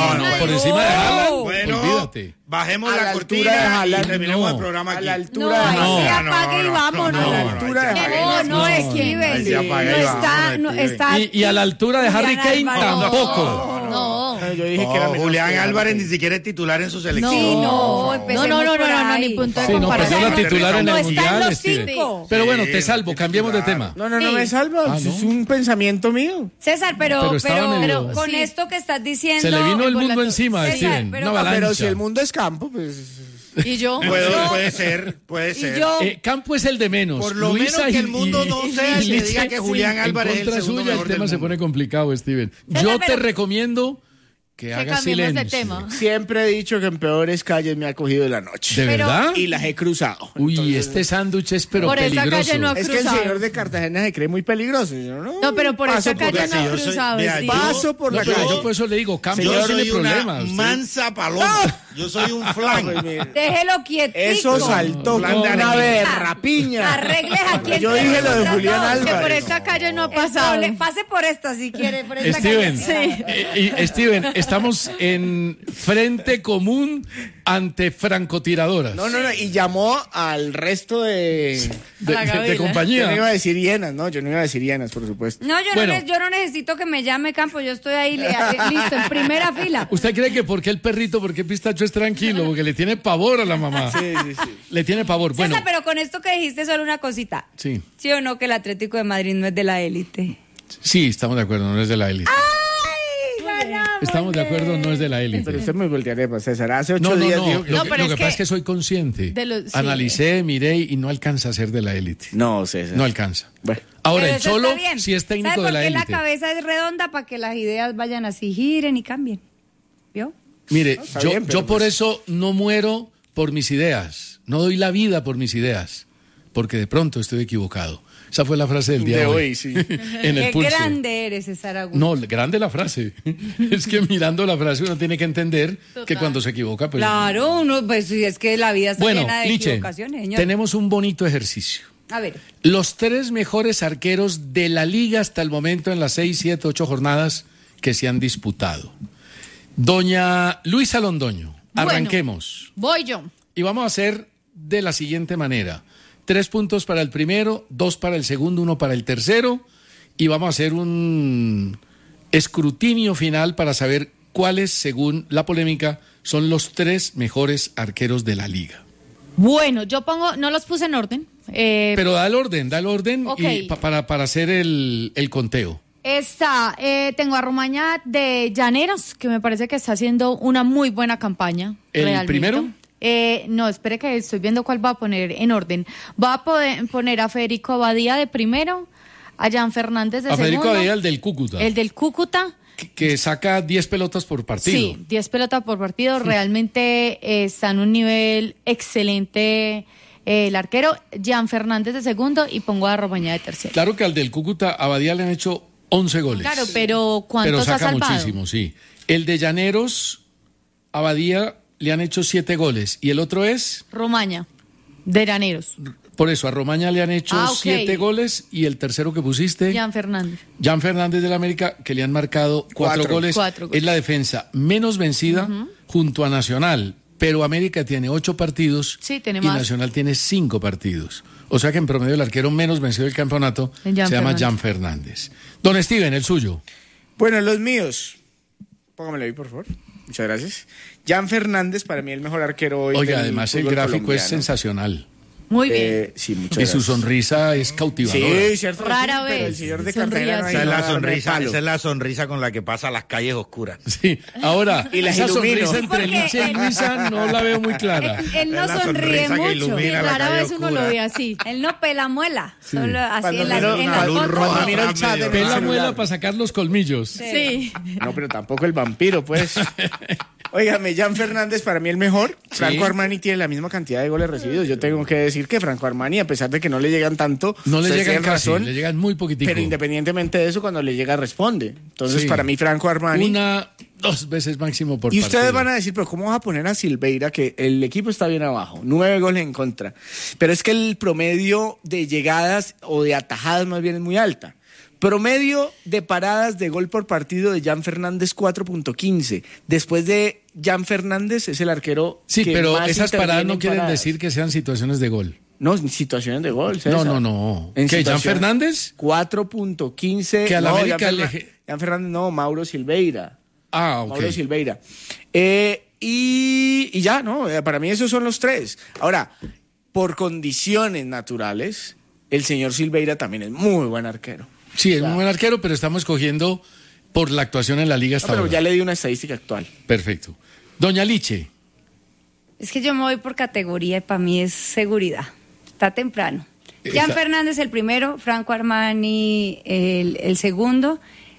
no, no, por encima de Haaland, bueno, olvídate. Bajemos A la, la cortina altura de Haaland, y terminemos no. el programa A aquí. la altura No, de ahí No, se no, apague y vámonos. no, A la no, altura de ahí se Haaland. No, no, No. escribe. Ahí se apaga No y está, vámonos, no escribe. está. Y, y a la altura de Harry Julián Kane Álvarez. tampoco. No. no, yo dije No, que era menos Julián que Álvarez Harry ni siquiera es titular en su selección. Sí, no, No, empecemos no, no, por no, no, ahí. ni punto de Sí, no, comparación. perdió la titular en No el está en Mundial, los Steven. cinco. Pero bueno, Sí, te salvo, es cambiemos de titular. tema. No, no, no Sí. me salva, Ah, es ¿no? un pensamiento mío. César, pero, Pero pero, estaba medio- pero con Sí. esto que estás diciendo... Se le vino el por la mundo to- encima, César, Steven. pero- Una avalancha. Pero si el mundo es campo, pues... Y yo. Puede, No. puede ser, puede ser. yo- Eh, Campo es el de menos. Por lo Luisa menos que y- el mundo y- no sea y el que Licha, diga que Julián sí, Álvarez es el en contra segundo suya, mejor el tema del se mundo. pone complicado, Steven. César, Yo te pero- recomiendo que, Que hagas cambiemos de silencio. tema. Siempre he dicho que en peores calles me ha cogido la noche. ¿De Pero- verdad? Y las he cruzado. Uy, Entonces, este sándwich es pero Por esa peligroso. calle no ha Es que el cruzado. señor de Cartagena se cree muy peligroso. Yo no, No, pero por paso esa calle la no calle. ha Yo soy- cruzado. vea, sí. yo- Paso por No, la pero calle. yo por eso le digo, Campo Yo no tiene soy una problemas. usted- mansa paloma. Yo soy un flan. Pues, mire, Déjelo quietico. Eso saltó Plan como de una araña. berrapiña. Arregles aquí el Yo dije lo de tema. Julián No, Que Álvarez. por esta calle no ha El pasado. prole- Pase por esta si quiere, por esta Steven, calle. eh, y- Steven, estamos en frente común ante francotiradoras. No, no, no. Y llamó al resto de... de, a la de- de Gabriela. Yo no compañía. iba a decir hienas, no, yo no iba a decir hienas, por supuesto. No, yo, Bueno. no, ne- yo no necesito que me llame Campo, yo estoy ahí le- listo, en primera fila. ¿Usted cree que por qué el perrito, por qué Pistacho es tranquilo? Porque le tiene pavor a la mamá. Sí, sí, sí. Le tiene pavor. Bueno, César, pero con esto que dijiste solo una cosita. sí, ¿Sí o no que el Atlético de Madrid no es de la élite? sí, estamos de acuerdo, no es de la élite. ¡Ay, ganamos! Estamos de acuerdo, no es de la élite. Pero usted me voltearé, pues, César. Hace ocho No, no, días no. dijo que... Lo No, que, pero lo es que pasa que es que soy consciente. de los- sí. Analicé, miré y no alcanza a ser de la élite. No, César. No alcanza. Bueno. Ahora, Pero el eso Cholo está bien. sí es técnico ¿Sabe de la por qué élite. la cabeza es redonda? Para que las ideas vayan así, giren y cambien. ¿Vio? Mire, está yo, bien, pero yo por pues- eso no muero por mis ideas. No doy la vida por mis ideas. Porque de pronto estoy equivocado. Esa fue la frase del día de, De hoy. hoy, sí. En el Qué pulso. grande eres, César Augusto. No, grande la frase. Es que mirando la frase uno tiene que entender que Total. cuando se equivoca, pues. Claro, uno, pues sí, es que la vida está Bueno, llena de Liche, equivocaciones, señor. tenemos un bonito ejercicio. A ver, Los tres mejores arqueros de la liga hasta el momento en las seis, siete, ocho jornadas que se han disputado. Doña Luisa Londoño, Bueno. arranquemos. Voy yo. Y vamos a hacer de la siguiente manera. Tres puntos para el primero, dos para el segundo, uno para el tercero. Y vamos a hacer un escrutinio final para saber cuáles, según la polémica, son los tres mejores arqueros de la liga. Bueno, yo pongo, no los puse en orden. Eh, Pero da el orden, da el orden Ok. y pa- para, para hacer el, el conteo. Está, eh, tengo a Romaña de Llaneros, que me parece que está haciendo una muy buena campaña. ¿El realmente. primero? Eh, no, espere que estoy viendo cuál va a poner en orden. Va a poder poner a Federico Abadía de primero, a Jan Fernández de A Federico segundo. Abadía, el del Cúcuta, El del Cúcuta. que, que saca diez pelotas por partido. Sí, diez pelotas por partido. Realmente eh, está en un nivel excelente eh, el arquero. Jan Fernández de segundo y pongo a Romaña de tercero. Claro que al del Cúcuta, Abadía le han hecho once goles. Claro, pero ¿cuántos Pero ha saca salvado? muchísimo, sí. El de Llaneros, Abadía le han hecho siete goles. Y el otro es, Romaña, de Llaneros. por eso, a Romaña le han hecho Ah, ok. siete goles. Y el tercero que pusiste, Jan Fernández. Jan Fernández de la América, que le han marcado cuatro, Cuatro. goles. Cuatro goles. Es la defensa menos vencida junto a Nacional. Pero América tiene ocho partidos Sí, tiene y más. Nacional tiene cinco partidos. O sea que en promedio el arquero menos vencido del campeonato Jan se llama Fernández. Jan Fernández. Don Steven, el suyo. Bueno, los míos. Póngamelo ahí, por favor. Muchas gracias. Jan Fernández, para mí el mejor arquero hoy. Oiga, del además el fútbol gráfico es colombiano. sensacional. Muy bien. Eh, sí, muchas Y su gracias. sonrisa es cautivadora. Sí, cierto. Rara sí, pero vez el señor de sonríe Cartagena no así. hay Esa es la nada de sonrisa, palo. esa es la sonrisa con la que pasa a las calles oscuras. Sí, ahora, Y las esa ilumino. sonrisa entre Porque Licha y él- Luisa no la veo muy clara. él, él no Es la sonríe sonrisa que mucho. ilumina Sí, la rara calle vez uno oscura. lo ve así. Él no pela muela. Solo así Cuando en la, miro en una la luz foto. roja, Cuando miro el chat de mi Pela celular. muela para sacar los colmillos. Sí. No, pero tampoco el vampiro, pues. Óigame, Jan Fernández para mí el mejor. Franco Armani tiene la misma cantidad de goles recibidos. Yo tengo que decir que Franco Armani, a pesar de que no le llegan tanto, No le ustedes llegan tienen casi, razón, le llegan muy poquitico. pero independientemente de eso, cuando le llega responde. Entonces, Sí. para mí Franco Armani. Una, dos veces máximo por Y partido. ustedes van a decir, pero ¿cómo vas a poner a Silveira que el equipo está bien abajo? Nueve goles en contra. Pero es que el promedio de llegadas o de atajadas más bien es muy alta. Promedio de paradas de gol por partido de Jan Fernández cuatro punto quince. Después de Jan Fernández es el arquero Sí, que pero más esas interviene paradas no en quieren paradas. decir que sean situaciones de gol. No, situaciones de gol, César. No, no, no. En ¿Qué, Jan situaciones- Fernández? cuatro punto quince. Que a la no, América Jan, le- Fernan- Jan Fernández no, Mauro Silveira. Ah, ok. Mauro Silveira. Eh, y, y ya, ¿no? Para mí esos son los tres. Ahora, por condiciones naturales, el señor Silveira también es muy buen arquero. Sí, es o sea, muy buen arquero, pero estamos escogiendo por la actuación en la liga hasta no, pero ahora. ya le di una estadística actual. Perfecto. Doña Liche. Es que yo me voy por categoría y para mí es seguridad. Está temprano. Está... Jan Fernández el primero, Franco Armani el, el segundo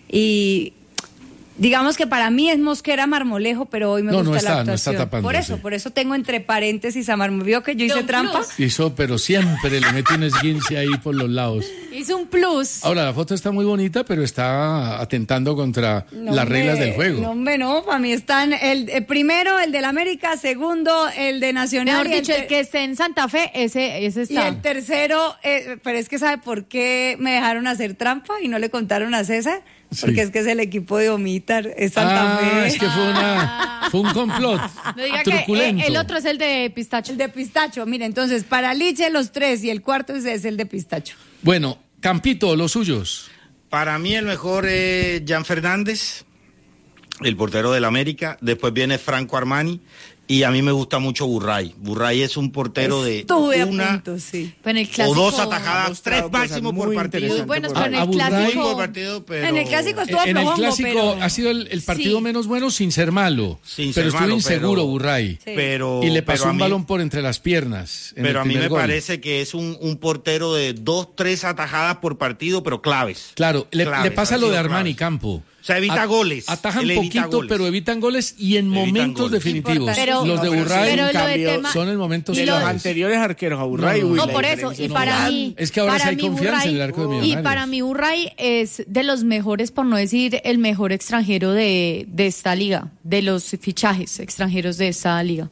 y digamos que para mí es Mosquera Marmolejo, pero hoy me No, gusta no está, la no actuación. está tapando, por eso, sí. por eso tengo entre paréntesis a Marmolejo. ¿Vio que yo hice Don trampa? Plus. Hizo, pero siempre le mete un esguince ahí por los lados. Hizo un plus. Ahora, la foto está muy bonita, pero está atentando contra No, las hombre, reglas del juego. No, hombre, no, para mí están el, el primero, el del América, segundo, el de Nacional. Mejor y el dicho, te- el que esté en Santa Fe, ese, ese Y está. el tercero, eh, pero es que ¿sabe por qué me dejaron hacer trampa y no le contaron a César? Porque Sí. es que es el equipo de Omitar, es Santa Ah, Fe. es que fue una fue un complot No diga que truculento. eh, el otro es el de pistacho. El de pistacho, mire, entonces para Liche los tres y el cuarto es, es el de pistacho. Bueno, Campito, los suyos. Para mí el mejor es Jan Fernández, el portero del América. Después viene Franco Armani. Y a mí me gusta mucho Burray. Burray es un portero Estuve de a una punto, sí. Pero en el o clásico, dos atajadas, mostrado tres cosas máximo muy por partido. interesantes Muy buenos, por pero en A el Burray- clásico. Por partido, pero... En el clásico estuvo En el flojongo, clásico pero... ha sido el, el partido Sí. menos bueno sin ser malo. Sin pero ser estuvo malo, inseguro pero- Burray. Sí. Pero, Y le pasó pero a un mí- balón por entre las piernas. en Pero el a mí primer me gol. parece que es un, un portero de dos, tres atajadas por partido, pero claves. Claro, le, Claves, le pasa han lo de sido Armani claves. Campo. O sea, evita A- goles. Atajan Él evita poquito, goles. pero evitan goles y en Evitan momentos goles. definitivos. Pero- los de No, pero Burray pero lo de cambio, tema- son en momentos y De lo- los claves. anteriores arqueros a Burray. No, no, uy, No, la por eso. diferencia Y es para grande. mí. Es que ahora para sí hay mí confianza en el Burray- arco de Y Millonarios. para mí, Burray es de los mejores, por no decir el mejor extranjero de, de esta liga, de los fichajes extranjeros de esta liga.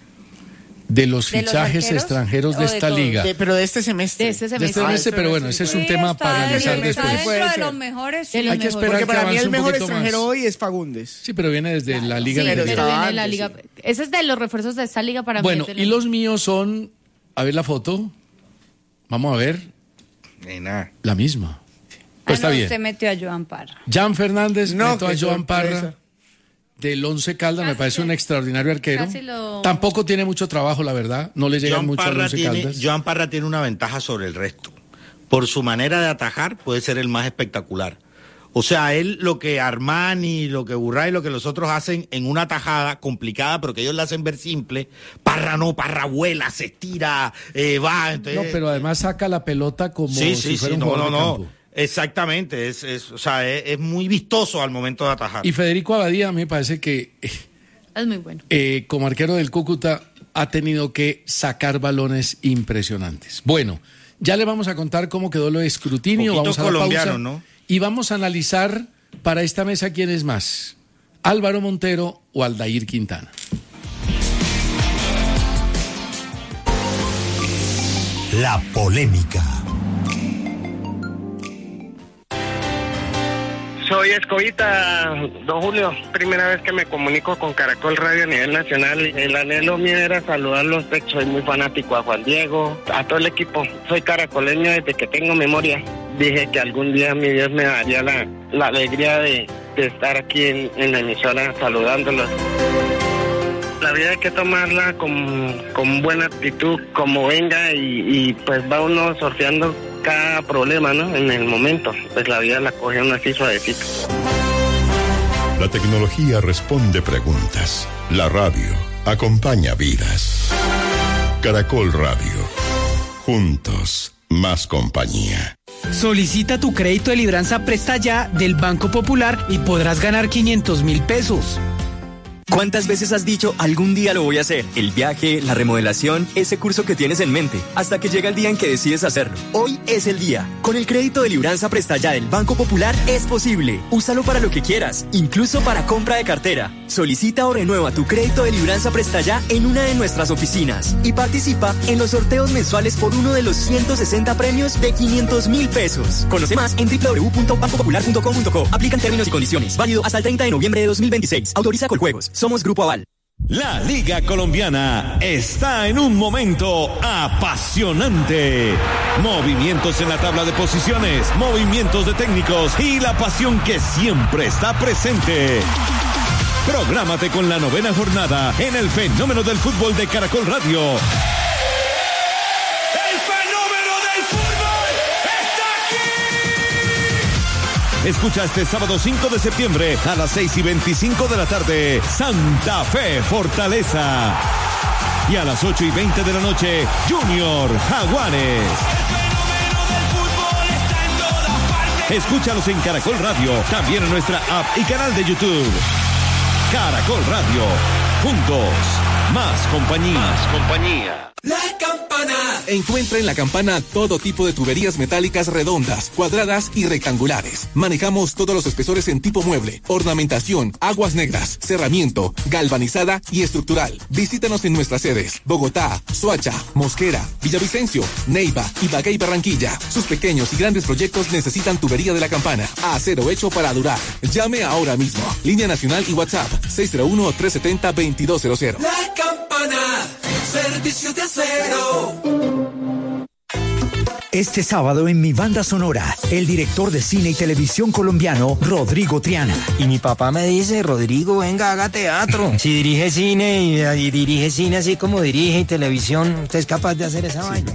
De los ¿De los fichajes arqueros extranjeros o de de esta todos? liga. De- pero de este semestre. De este De este semestre. semestre, pero bueno, ese es un Sí, tema está para dentro- analizar está después. Puede dentro de ser. los mejores. De sí. los Hay que mejores. esperar Porque para que mí avance el un mejor poquito extranjero más. hoy es Fagundes. Sí, pero viene desde la liga Sí, en pero realidad. estaba viene de la antes, liga. sí. Ese es de los refuerzos de esta liga para Bueno, mí. es de y los- los míos son, a ver la foto, vamos a ver, Nena. la misma. Ah, Pues está no, bien. usted metió a Joan Parra. Jan Fernández, No, meto a qué Joan Parra, sorpresa. del Once Caldas, me Casi parece que- un extraordinario arquero. casi lo- Tampoco tiene mucho trabajo, la verdad, no le llega Joan mucho al Parra, Once tiene, Caldas. Joan Parra tiene una ventaja sobre el resto. Por su manera de atajar, puede ser el más espectacular. O sea, él lo que Armani, lo que Burray, lo que los otros hacen en una tajada complicada, pero que ellos la hacen ver simple, Parra no, Parra vuela, se estira, eh, va. Entonces, No, pero además saca la pelota como sí, si sí, fuera sí, un no, jugador no, de no. campo. Exactamente, es, es, o sea, es, es muy vistoso al momento de atajar. Y Federico Abadía, a mí me parece que Es muy bueno. eh, como arquero del Cúcuta ha tenido que sacar balones impresionantes. Bueno, ya le vamos a contar cómo quedó lo de escrutinio, Poquitos vamos a la colombianos, pausa ¿no? y vamos a analizar para esta mesa quién es más, Álvaro Montero o Aldair Quintana. La polémica. Soy Escobita, don Julio. Primera vez que me comunico con Caracol Radio a nivel nacional. El anhelo mío era saludarlos. De hecho, soy muy fanático a Juan Diego, a todo el equipo. Soy caracoleño desde que tengo memoria. Dije que algún día mi Dios me daría la, la alegría de, de estar aquí en, en la emisora saludándolos. La vida hay que tomarla con, con buena actitud, como venga, y, y pues va uno sorteando cada problema, ¿no? En el momento, pues la vida la coge uno así suavecito. La tecnología responde preguntas. La radio acompaña vidas. Caracol Radio. Juntos, más compañía. Solicita tu crédito de libranza Presta Ya del Banco Popular y podrás ganar quinientos mil pesos. ¿Cuántas veces has dicho algún día lo voy a hacer? El viaje, la remodelación, ese curso que tienes en mente, hasta que llega el día en que decides hacerlo. Hoy es el día. Con el crédito de libranza Presta Ya del Banco Popular es posible. Úsalo para lo que quieras, incluso para compra de cartera. Solicita o renueva tu crédito de libranza Presta Ya en una de nuestras oficinas y participa en los sorteos mensuales por uno de los ciento sesenta premios de quinientos mil pesos. Conoce más en doble u doble u doble u punto banco popular punto com punto co. Aplican términos y condiciones. Válido hasta el treinta de noviembre de dos mil veintiséis. Autoriza Coljuegos. Somos Grupo Aval. La Liga Colombiana está en un momento apasionante. Movimientos en la tabla de posiciones, movimientos de técnicos y la pasión que siempre está presente. Prográmate con la novena jornada en el fenómeno del fútbol de Caracol Radio. ¡El fenómeno del fútbol está aquí! Escucha este sábado cinco de septiembre a las seis y veinticinco de la tarde, Santa Fe Fortaleza. Y a las ocho y veinte de la noche, Junior Jaguares. Escúchalos en Caracol Radio, también en nuestra app y canal de YouTube. Caracol Radio, juntos, más compañía. Más compañía. La Campana. Encuentra en La Campana todo tipo de tuberías metálicas redondas, cuadradas y rectangulares. Manejamos todos los espesores en tipo mueble, ornamentación, aguas negras, cerramiento, galvanizada y estructural. Visítanos en nuestras sedes: Bogotá, Soacha, Mosquera, Villavicencio, Neiva, Ibagué y Barranquilla. Sus pequeños y grandes proyectos necesitan tubería de La Campana. Acero hecho para durar. Llame ahora mismo. Línea nacional y WhatsApp seis cero uno, tres siete cero, dos dos cero cero. La Campana. Servicios de acero. Este sábado en Mi Banda Sonora, el director de cine y televisión colombiano, Rodrigo Triana. Y mi papá me dice, Rodrigo, venga, haga teatro. Si dirige cine y, y dirige cine así como dirige y televisión, usted es capaz de hacer esa vaina.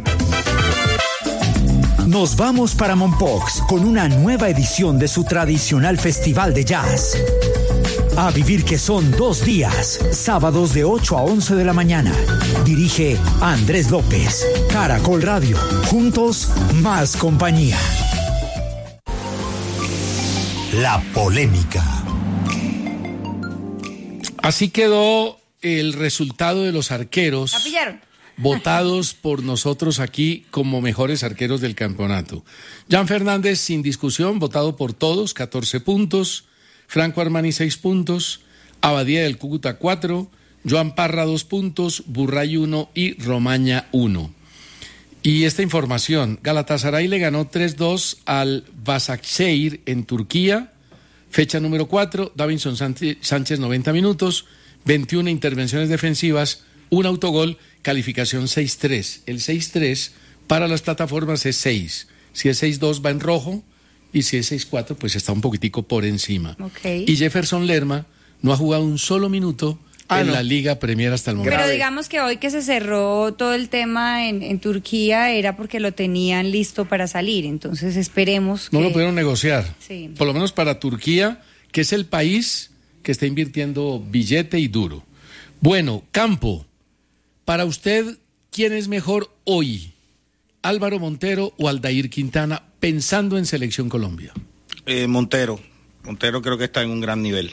Nos vamos para Mompox con una nueva edición de su tradicional festival de jazz. A vivir que son dos días, sábados de ocho a once de la mañana. Dirige Andrés López. Caracol Radio. Juntos, más compañía. La polémica. Así quedó el resultado de los arqueros. ¿La pillaron? Votados por nosotros aquí como mejores arqueros del campeonato. Jan Fernández, sin discusión, votado por todos, catorce puntos. Franco Armani, seis puntos. Abadía del Cúcuta, cuatro. Joan Parra, dos puntos. Burray, uno. Y Romaña, uno. Y esta información: Galatasaray le ganó tres dos al Başakşehir en Turquía. Fecha número cuatro. Davinson Sánchez, noventa minutos. veintiuna intervenciones defensivas. Un autogol. Calificación seis tres. El seis tres para las plataformas es seis. Si es seis dos va en rojo. Y si es seis cuatro, pues está un poquitico por encima. Okay. Y Jefferson Lerma no ha jugado un solo minuto ah, en no. la Liga Premier hasta el momento. Pero digamos que hoy que se cerró todo el tema en, en Turquía era porque lo tenían listo para salir. Entonces esperemos que... No lo pudieron negociar. Sí. Por lo menos para Turquía, que es el país que está invirtiendo billete y duro. Bueno, Campo, para usted, ¿quién es mejor hoy? ¿Álvaro Montero o Aldair Quintana, pensando en Selección Colombia? Eh, Montero. Montero creo que está en un gran nivel.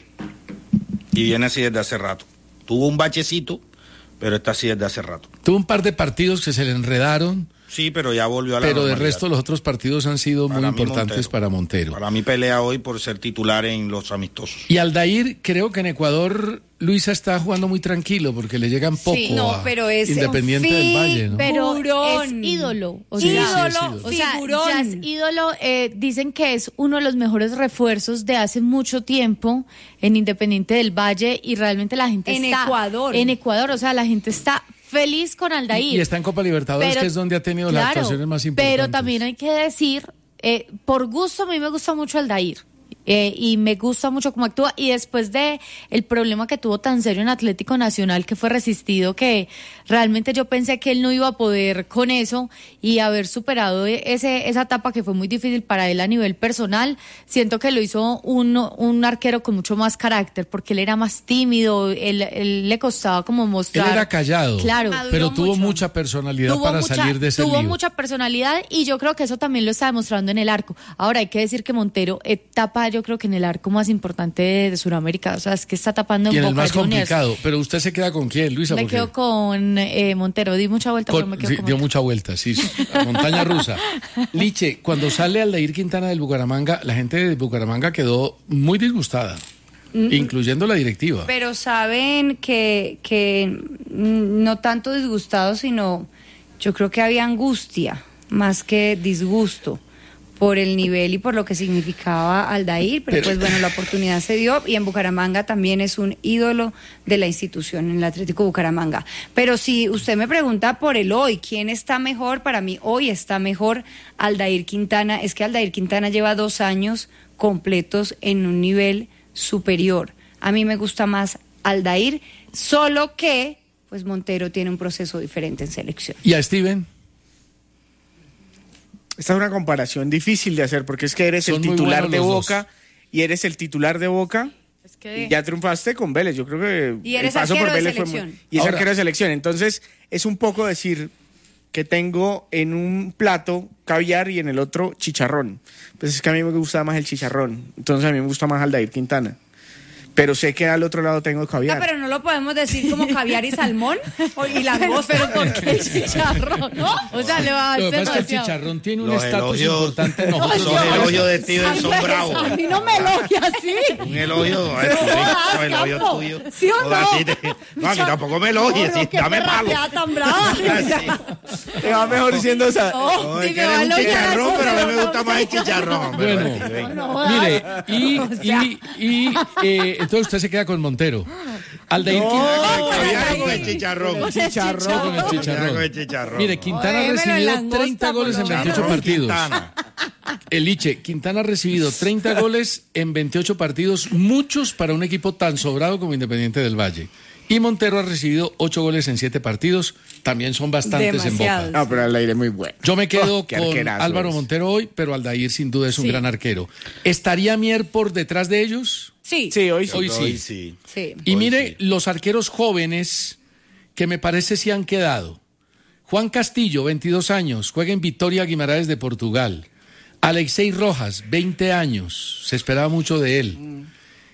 Y viene así desde hace rato. Tuvo un bachecito, pero está así desde hace rato. Tuvo un par de partidos que se le enredaron. Sí, pero ya volvió a la Pero normalidad. de resto los otros partidos han sido para muy importantes Montero. para Montero. Para mí pelea hoy por ser titular en los amistosos. Y Aldair, creo que en Ecuador Luisa está jugando muy tranquilo porque le llegan poco sí, no, a pero es Independiente fi- del Valle, ¿no? Pero Figurón. es ídolo. O Sí, sea, ídolo, sí, es ídolo. O sea, figurón. ya es ídolo. Eh, dicen que es uno de los mejores refuerzos de hace mucho tiempo en Independiente del Valle y realmente la gente En está... Ecuador. En Ecuador, o sea, la gente está feliz con Aldair. Y, y está en Copa Libertadores, Pero, que es donde ha tenido claro, las actuaciones más importantes. Pero también hay que decir, eh, por gusto, a mí me gusta mucho Aldair. Eh, y me gusta mucho cómo actúa, y después de el problema que tuvo tan serio en Atlético Nacional, que fue resistido, que realmente yo pensé que él no iba a poder con eso, y haber superado ese esa etapa que fue muy difícil para él a nivel personal, siento que lo hizo un, un arquero con mucho más carácter, porque él era más tímido, él, él le costaba como mostrar. Él era callado, claro, pero tuvo mucho. mucha personalidad Tuvo para mucha, salir de ese Tuvo lío. mucha personalidad, y yo creo que eso también lo está demostrando en el arco. Ahora hay que decir que Montero etapa, yo creo que en el arco más importante de, de Sudamérica, o sea, es que está tapando en Y en Boca el más Juniors. complicado. Pero usted se queda con quién, Luisa. Me Porque quedo con eh, Montero, di mucha vuelta, con- pero me quedo sí, con dio Montero. mucha vuelta, sí. Montaña rusa. Liche, cuando sale Aldair Quintana del Bucaramanga, la gente de Bucaramanga quedó muy disgustada, Mm. incluyendo la directiva. Pero saben que, que mm, no tanto disgustado, sino yo creo que había angustia más que disgusto por el nivel y por lo que significaba Aldair, pero, Pero- pues bueno, la oportunidad se dio, y en Bucaramanga también es un ídolo de la institución, en el Atlético Bucaramanga. Pero si usted me pregunta por el hoy, ¿quién está mejor? Para mí hoy está mejor Aldair Quintana. Es que Aldair Quintana lleva dos años completos en un nivel superior. A mí me gusta más Aldair, solo que pues Montero tiene un proceso diferente en selección. ¿Y a Steven? Esta es una comparación difícil de hacer porque es que eres Son el muy titular buenos de los Boca dos. y eres el titular de Boca Es que... y ya triunfaste con Vélez. Yo creo que Y eres el paso por arquero de Vélez fue muy... selección. Y es Ahora- arquero de selección. Entonces es un poco decir que tengo en un plato caviar y en el otro chicharrón. Pues es que a mí me gusta más el chicharrón. Entonces a mí me gusta más Aldair Quintana. Pero sé que al otro lado tengo Ah, caviar. pero no lo podemos decir como caviar y salmón o- y langosta. Pero ¿por qué el chicharrón? ¿No? O sea, le va a Lo que hacer pasa es que el demasiado. chicharrón tiene un Los estatus elogios- importante en Los nosotros. elogios de Steven son bravos. A mí no me elogia así. Un elogio, ay, tú, jodas, no, el elogio Campo. tuyo. ¿Sí o Joder, no? sí te- no, a mí tampoco me elogies, sí, dame palo. tan brava. Te va mejor siendo esa... No, es si que me va a eres un elogiar chicharrón, así, pero a mí pero me gusta no, más el chicharrón. Bueno, pero- no, mire, y, O sea. y, y eh, entonces usted se queda con Montero. Aldair No, Quintana. con el caviar y con el chicharrón. Con el chicharrón. Con el chicharrón. Con el chicharrón. Mire, Quintana ha Démelo en recibido langosta, treinta por goles en lo menos. veintiocho partidos. Quintana. Eliche, Quintana ha recibido treinta goles en veintiocho partidos, muchos para un equipo tan sobrado como Independiente del Valle. Y Montero ha recibido ocho goles en siete partidos, también son bastantes Demasiados. en Boca. No, pero Aldair es muy bueno. Yo me quedo Oh, qué con arquerazo Álvaro es. Montero hoy, pero Aldair sin duda es un Sí. gran arquero. ¿Estaría Mier por detrás de ellos? Sí, Sí, hoy sí. Hoy sí. Hoy sí. sí. Y Hoy mire sí. los arqueros jóvenes que me parece se han quedado. Juan Castillo, veintidós años, juega en Vitoria Guimaraes de Portugal. Alexei Rojas, veinte años, se esperaba mucho de él.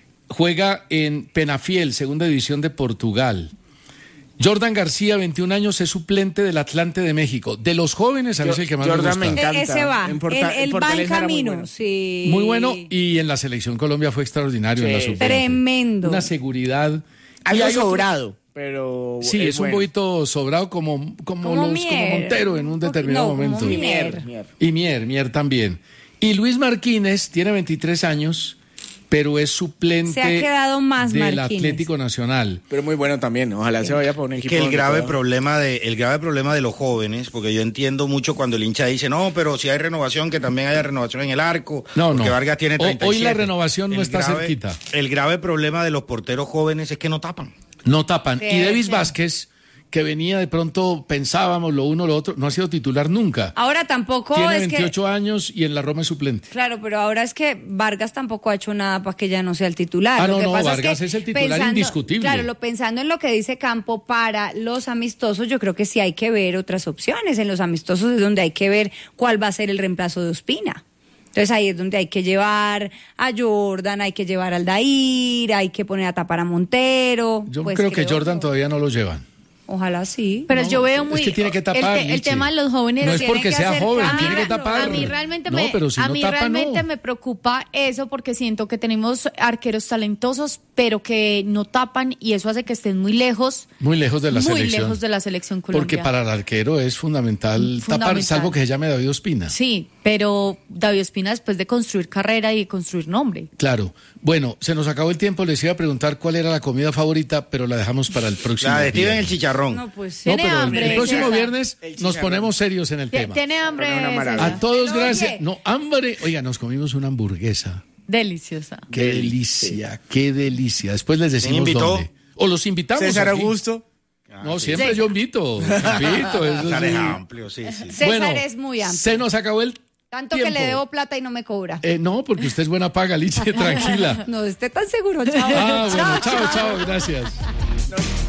Juega en Penafiel, segunda división de Portugal. Jordan García, veintiún años, es suplente del Atlante de México. De los jóvenes, a mí es el que más Jordan me me gusta. encanta. E- ese va, En Porta- él, en él va en Fortaleza era muy camino. bueno. Sí. Muy bueno, y en la selección Colombia fue extraordinario en la Sí. sub veinte. Tremendo. Una seguridad. Y Algo hay otro- sobrado, pero Sí, es un bueno. poquito sobrado como, como, Como los, como Mier. Montero en un determinado No, como momento. Mier. Mier, Mier. Y Mier, Mier también. Y Luis Martínez tiene veintitrés años, pero es suplente Se ha quedado más del Martínez. Atlético Nacional. Pero muy bueno también. Ojalá se vaya para un Es equipo. que el donde grave pueda- problema de el grave problema de los jóvenes, porque yo entiendo mucho cuando el hincha dice, no, pero si hay renovación, que también haya renovación en el arco, No, porque no. Vargas tiene O- treinta y siete. hoy la renovación no El está grave- cerquita. El grave problema de los porteros jóvenes es que no tapan. No tapan. Sí, y Davis sí. Vázquez, que venía de pronto, pensábamos lo uno lo otro, no ha sido titular nunca. Ahora tampoco Tiene es veintiocho años y en la Roma es suplente. que... Claro, pero ahora es que Vargas tampoco ha hecho nada para que ya no sea el titular. Ah, Lo no, que no, pasa Vargas que es el titular indiscutible. Claro, lo, pensando en lo que dice Campo para los amistosos, yo creo que sí hay que ver otras opciones. En los amistosos es donde hay que ver cuál va a ser el reemplazo de Ospina. Entonces ahí es donde hay que llevar a Jordan, hay que llevar al Dair, hay que poner a tapar a Montero. Yo Pues creo que Jordan todavía no lo llevan. Ojalá sí. Pero No, yo veo es muy... que tiene que tapar, El, te- el Lichi. tema de los jóvenes... No es tiene porque que sea hacer joven, cambio. tiene que tapar. A mí realmente, No, me, pero si a no mí tapa, realmente no. me preocupa eso porque siento que tenemos arqueros talentosos, pero que no tapan y eso hace que estén muy lejos, Muy lejos de la muy selección. lejos de la selección Porque colombiana. para el arquero es fundamental, tapar, Fundamental. salvo que se llame David Ospina. Sí, pero David Ospina después de construir carrera y de construir nombre. Claro. Bueno, se nos acabó el tiempo. Les iba a preguntar cuál era la comida favorita, pero la dejamos para el próximo La de Steven el viernes. chicharrón. No, pues No, Tiene pero el- hambre, el próximo César. viernes nos ponemos serios en el Tie- tema. Tiene hambre. Pero una maravilla. César. A todos, Pero, gracias. oye. No, hambre. Oiga, nos comimos una hamburguesa. Deliciosa. Qué delicia, qué delicia. Después les decimos invitó? dónde. O los invitamos. César aquí. Augusto. No, siempre César. yo invito. invito eso Sale sí. amplio, sí, sí. César Bueno, es muy amplio. Se nos acabó el Tanto que tiempo. le debo plata y no me cobra. Eh, no, porque usted es buena paga, Liche, tranquila. No esté tan seguro, chao. Ah, bueno, chao, chao, gracias.